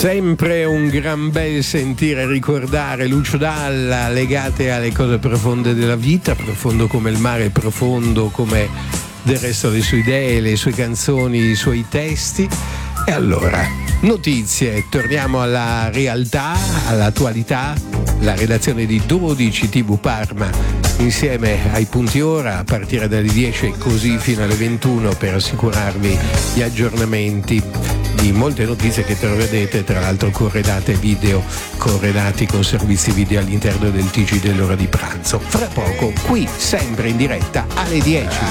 Sempre un gran bel sentire ricordare Lucio Dalla legate alle cose profonde della vita, profondo come il mare, profondo come del resto le sue idee, le sue canzoni, i suoi testi. E allora, notizie, torniamo alla realtà, all'attualità, la redazione di 12 TV Parma insieme ai punti ora a partire dalle 10 e così fino alle 21 per assicurarvi gli aggiornamenti di molte notizie che troverete, tra l'altro corredate video, corredati con servizi video all'interno del TG dell'ora di pranzo. Fra poco, qui sempre in diretta alle 10.